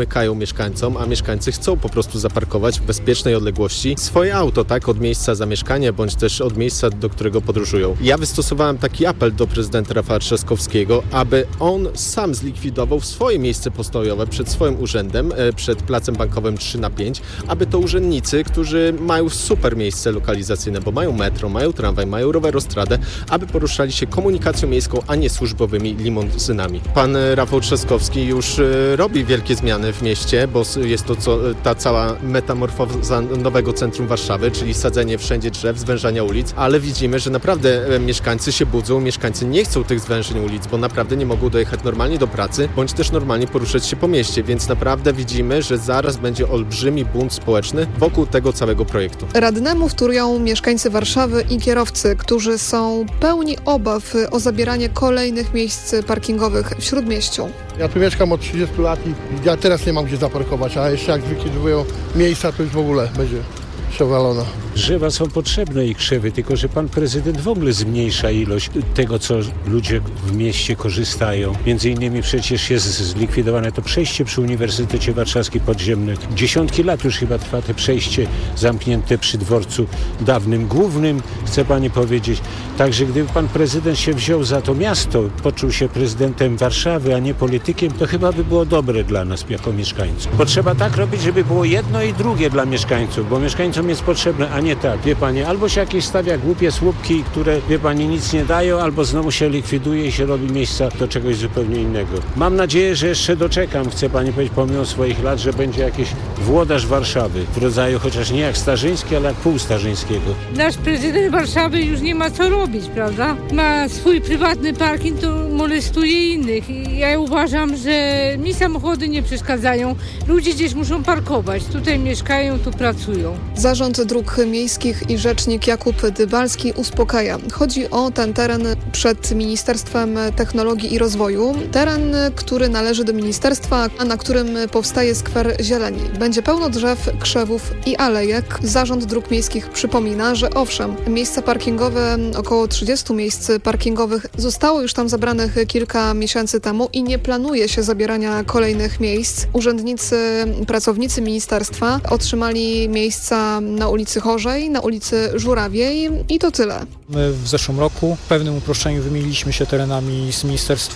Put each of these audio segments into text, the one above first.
umykają mieszkańcom, a mieszkańcy chcą po prostu zaparkować w bezpiecznej odległości swoje auto, tak, od miejsca zamieszkania, bądź też od miejsca, do którego podróżują. Ja wystosowałem taki apel do prezydenta Rafała Trzaskowskiego, aby on sam zlikwidował swoje miejsce postojowe przed swoim urzędem, przed placem bankowym 3/5, aby to urzędnicy, którzy mają super miejsce lokalizacyjne, bo mają metro, mają tramwaj, mają rowerostradę, aby poruszali się komunikacją miejską, a nie służbowymi limuzynami. Pan Rafał Trzaskowski już robi wielkie zmiany w mieście, bo jest to ta cała metamorfoza nowego centrum Warszawy, czyli sadzenie wszędzie drzew, zwężania ulic, ale widzimy, że naprawdę mieszkańcy się budzą, mieszkańcy nie chcą tych zwężeń ulic, bo naprawdę nie mogą dojechać normalnie do pracy, bądź też normalnie poruszać się po mieście, więc naprawdę widzimy, że zaraz będzie olbrzymi bunt społeczny wokół tego całego projektu. Radnemu wtórują mieszkańcy Warszawy i kierowcy, którzy są pełni obaw o zabieranie kolejnych miejsc parkingowych w Śródmieściu. Ja tu mieszkam od 30 lat i ja teraz nie mam gdzie zaparkować, a jeszcze jak zlikwidują miejsca, to już w ogóle będzie przewalona. Drzewa są potrzebne i krzewy, tylko że pan prezydent w ogóle zmniejsza ilość tego, co ludzie w mieście korzystają. Między innymi przecież jest zlikwidowane to przejście przy Uniwersytecie Warszawskim podziemnym. Dziesiątki lat już chyba trwa to przejście zamknięte przy dworcu dawnym, głównym, chcę pani powiedzieć. Także gdyby pan prezydent się wziął za to miasto, poczuł się prezydentem Warszawy, a nie politykiem, to chyba by było dobre dla nas jako mieszkańców. Bo trzeba tak robić, żeby było jedno i drugie dla mieszkańców, bo mieszkańcom jest potrzebne, a nie tak, wie pani, albo się jakieś stawia głupie słupki, które, wie pani, nic nie dają, albo znowu się likwiduje i się robi miejsca do czegoś zupełnie innego. Mam nadzieję, że jeszcze doczekam, chcę pani powiedzieć, pomimo swoich lat, że będzie jakiś włodarz Warszawy, w rodzaju chociaż nie jak Starzyński, ale jak pół Starzyńskiego. Nasz prezydent Warszawy już nie ma co robić, prawda? Ma swój prywatny parking, to molestuje innych. I ja uważam, że mi samochody nie przeszkadzają. Ludzie gdzieś muszą parkować. Tutaj mieszkają, tu pracują. Zarząd Dróg Miejskich i rzecznik Jakub Dybalski uspokaja. Chodzi o ten teren przed Ministerstwem Technologii i Rozwoju. Teren, który należy do ministerstwa, a na którym powstaje skwer zieleni. Będzie pełno drzew, krzewów i alejek. Zarząd Dróg Miejskich przypomina, że owszem, miejsca parkingowe, około 30 miejsc parkingowych zostało już tam zabranych kilka miesięcy temu i nie planuje się zabierania kolejnych miejsc. Urzędnicy, pracownicy ministerstwa otrzymali miejsca na ulicy Chorzej, na ulicy Żurawiej i to tyle. My w zeszłym roku w pewnym uproszczeniu wymieniliśmy się terenami z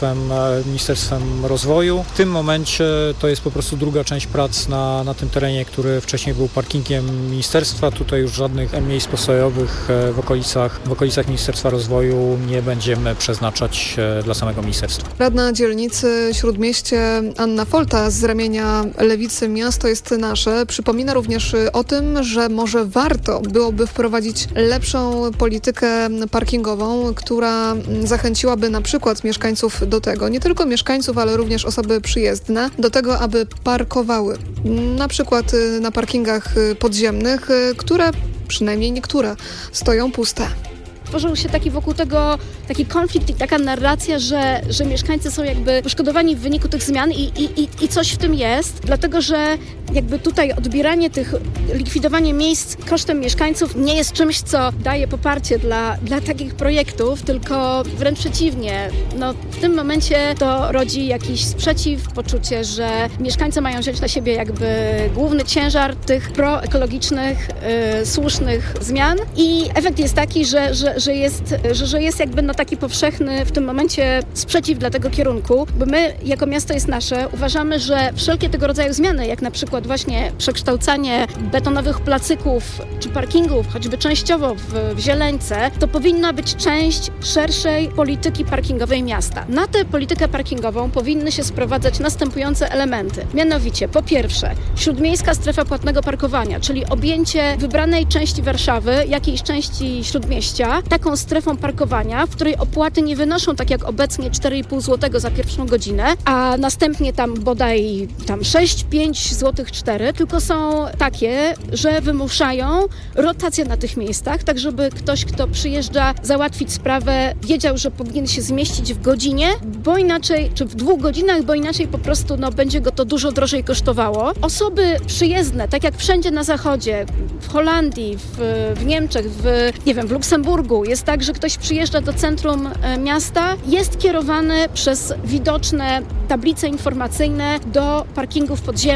Ministerstwem Rozwoju. W tym momencie to jest po prostu druga część prac na tym terenie, który wcześniej był parkingiem ministerstwa. Tutaj już żadnych miejsc postojowych w okolicach Ministerstwa Rozwoju nie będziemy przeznaczać dla samego ministerstwa. Radna dzielnicy Śródmieście Anna Folta z ramienia Lewicy Miasto jest Nasze przypomina również o tym, że może warto byłoby wprowadzić lepszą politykę parkingową, która zachęciłaby na przykład mieszkańców do tego, nie tylko mieszkańców, ale również osoby przyjezdne, do tego, aby parkowały na przykład na parkingach podziemnych, które, przynajmniej niektóre, stoją puste. Tworzył się wokół tego taki konflikt i taka narracja, że mieszkańcy są jakby poszkodowani w wyniku tych zmian i coś w tym jest, dlatego że jakby tutaj odbieranie likwidowanie miejsc kosztem mieszkańców nie jest czymś, co daje poparcie dla takich projektów, tylko wręcz przeciwnie. W tym momencie to rodzi jakiś sprzeciw, poczucie, że mieszkańcy mają wziąć na siebie jakby główny ciężar tych proekologicznych, słusznych zmian i efekt jest taki, że jest jakby taki powszechny w tym momencie sprzeciw dla tego kierunku, bo my jako Miasto jest Nasze uważamy, że wszelkie tego rodzaju zmiany, jak na przykład właśnie przekształcanie betonowych placyków czy parkingów, choćby częściowo w Zieleńce, to powinna być część szerszej polityki parkingowej miasta. Na tę politykę parkingową powinny się sprowadzać następujące elementy. Mianowicie, po pierwsze, śródmiejska strefa płatnego parkowania, czyli objęcie wybranej części Warszawy, jakiejś części Śródmieścia, taką strefą parkowania, w której opłaty nie wynoszą tak jak obecnie 4,5 zł za pierwszą godzinę, a następnie tam bodaj 6, 5 zł 4, tylko są takie, że wymuszają rotację na tych miejscach, tak żeby ktoś, kto przyjeżdża załatwić sprawę, wiedział, że powinien się zmieścić w godzinie, bo inaczej, czy w 2 godzinach, bo inaczej po prostu będzie go to dużo drożej kosztowało. Osoby przyjezdne, tak jak wszędzie na zachodzie, w Holandii, w Niemczech, w Luksemburgu, jest tak, że ktoś przyjeżdża do centrum miasta, jest kierowany przez widoczne tablice informacyjne do parkingów podziemnych.